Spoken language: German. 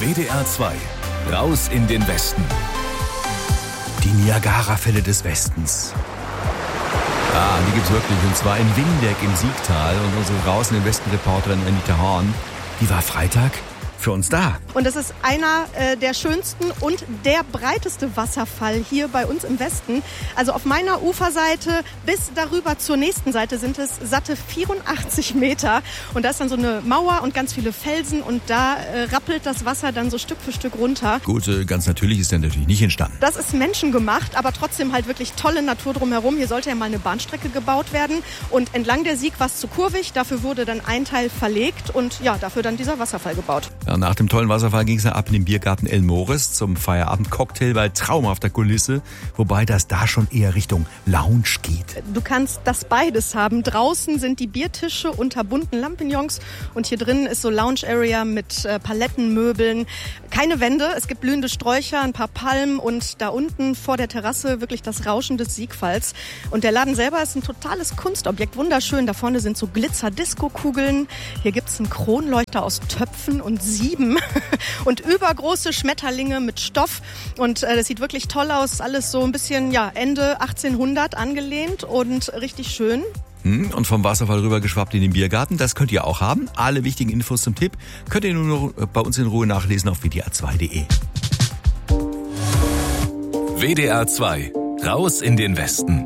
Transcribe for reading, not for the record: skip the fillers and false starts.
WDR 2. Raus in den Westen. Die Niagarafälle des Westens. Die gibt's wirklich. Und zwar in Windeck im Siegtal. Und unsere Raus in den Westen-Reporterin Anita Horn, die war Freitag für uns da. Und es ist einer der schönsten und der breiteste Wasserfall hier bei uns im Westen. Also auf meiner Uferseite bis darüber zur nächsten Seite sind es satte 84 Meter. Und da ist dann so eine Mauer und ganz viele Felsen und da rappelt das Wasser dann so Stück für Stück runter. Gut, ganz natürlich ist der natürlich nicht entstanden. Das ist menschengemacht, aber trotzdem halt wirklich tolle Natur drumherum. Hier sollte ja mal eine Bahnstrecke gebaut werden. Und entlang der Sieg war es zu kurvig. Dafür wurde dann ein Teil verlegt und ja, dafür dann dieser Wasserfall gebaut. Ja, nach dem tollen Wasserfall ging es ab in den Biergarten Elmores zum Feierabend-Cocktail bei traumhafter Kulisse, wobei das da schon eher Richtung Lounge geht. Du kannst das beides haben. Draußen sind die Biertische unter bunten Lampignons und hier drinnen ist so Lounge-Area mit Palettenmöbeln. Keine Wände, es gibt blühende Sträucher, ein paar Palmen und da unten vor der Terrasse wirklich das Rauschen des Siegfalls. Und der Laden selber ist ein totales Kunstobjekt, wunderschön. Da vorne sind so Glitzer-Disco-Kugeln. Hier gibt's einen Kronleuchter aus Töpfen und Sieben und übergroße Schmetterlinge mit Stoff. Und das sieht wirklich toll aus. Alles so ein bisschen Ende 1800 angelehnt und richtig schön. Und vom Wasserfall rüber geschwappt in den Biergarten. Das könnt ihr auch haben. Alle wichtigen Infos zum Tipp könnt ihr nur noch bei uns in Ruhe nachlesen auf wdr2.de. WDR 2. Raus in den Westen.